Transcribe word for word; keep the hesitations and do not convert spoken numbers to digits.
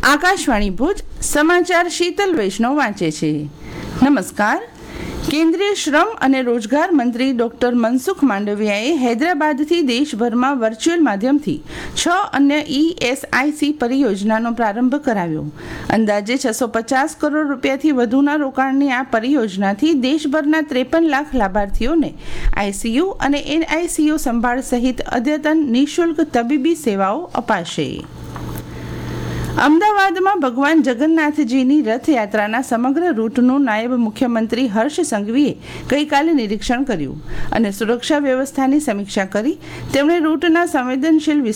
આકાશવાણી ભુજ સમાચાર શીતલ વૈષ્ણવ વાંચે છે. નમસ્કાર. કેન્દ્રીય શ્રમ અને રોજગાર મંત્રી ડોક્ટર મનસુખ માંડવિયાએ હૈદરાબાદથી દેશભરમાં વર્ચ્યુઅલ માધ્યમથી છ અન્ય ઈએસઆઈસી પરિયોજનાનો પ્રારંભ કરાવ્યો. અંદાજે છસો પચાસ કરોડ રૂપિયાથી વધુના રોકાણની આ પરિયોજનાથી દેશભરના ત્રેપન લાખ લાભાર્થીઓને આઈસીયુ અને એનઆઈસીયુ સંભાળ સહિત અદ્યતન નિઃશુલ્ક તબીબી સેવાઓ અપાશે. અમદાવાદમાં ભગવાન જગન્નાથજીની રથયાત્રાના સમગ્ર રૂટનું નાયબ મુખ્યમંત્રી હર્ષ સંઘવીએ ગઈકાલે નિરીક્ષણ કર્યું અને સુરક્ષા વ્યવસ્થાની સમીક્ષા કરી. તેમણે રૂટના સંવેદનશીલ